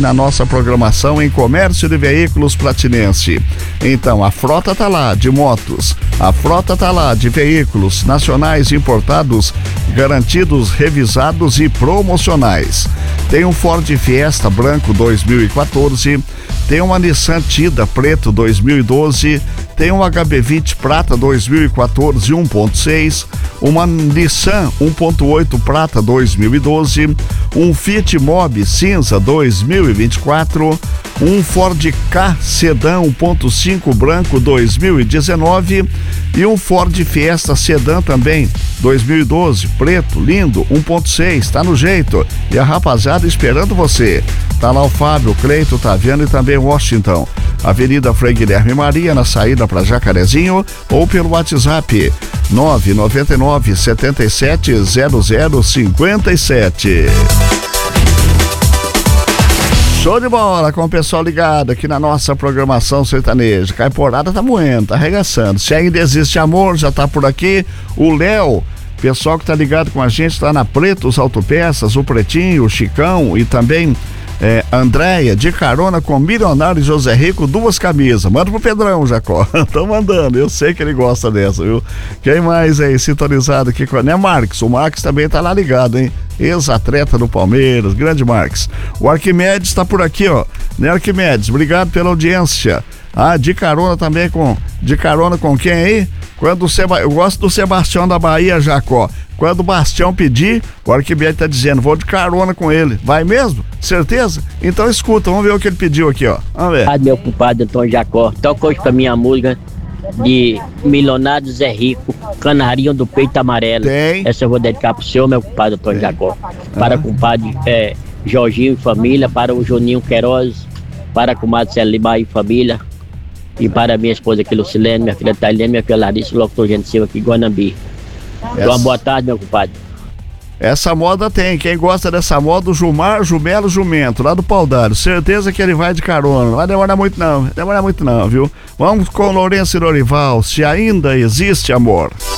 na nossa programação em comércio de veículos platinense. Então, a frota tá lá de motos, a frota tá lá de veículos nacionais importados, garantidos, revisados e promocionais. Tem um Ford Fiesta branco 2014, tem uma Nissan Tida preto 2012, tem um HB20 prata 2014 1.6, uma Nissan 1.8 prata 2012, um Fiat Mobi cinza 2024, um Ford Ka Sedan 1.5 branco 2019 e um Ford Fiesta Sedan também 2012, preto, lindo, 1.6, tá no jeito. E a rapaziada esperando você. Tá lá o Fábio, o Cleito, o Taviano e também o Washington. Avenida Frei Guilherme Maria, na saída para Jacarezinho, ou pelo WhatsApp 999 77 0057. Show de bola com o pessoal ligado aqui na nossa programação sertaneja. Caipurada tá moendo, tá arregaçando. Se ainda existe amor, já tá por aqui. O Léo, pessoal que tá ligado com a gente, tá na Pretos Autopeças, o Pretinho, o Chicão e também Andréia, de carona com Milionário José Rico, 2 camisas. Manda pro Pedrão, Jacó. Tô mandando, eu sei que ele gosta dessa, viu? Quem mais aí sintonizado aqui com a Marques? O Marques também tá lá ligado, hein? Ex-atleta do Palmeiras, grande Marques. O Arquimedes tá por aqui, ó. Né, Arquimedes? Obrigado pela audiência. De carona também de carona com quem aí? Eu gosto do Sebastião da Bahia, Jacó. Quando o Bastião pedir, o Arquimedes tá dizendo, vou de carona com ele. Vai mesmo? Certeza? Então escuta, vamos ver o que ele pediu aqui, ó. Vamos ver. Meu compadre Antônio Jacó, toca hoje pra minha música de Milionário Zé Rico, Canarinho do Peito Amarelo. Tem. Essa eu vou dedicar pro senhor, meu compadre Antônio Jacó. Para o compadre Jorginho e família, para o Juninho Queiroz, para a comadre Celimar e família, e para minha esposa aqui, Lucilene, minha filha Tailene, minha filha Larissa, o locutor Gente Silva aqui, Guanambi. Uma boa tarde, meu compadre. Essa moda tem, quem gosta dessa moda, o Jumar, Jumelo, Jumento, lá do Paudário, certeza que ele vai de carona, não vai demorar muito não, viu? Vamos com Lourenço e Lorival, Se Ainda Existe Amor.